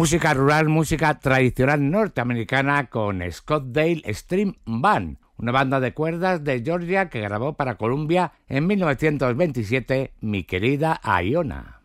Música rural, música tradicional norteamericana con Scott Dale String Band, una banda de cuerdas de Georgia que grabó para Columbia en 1927 Mi querida Iona.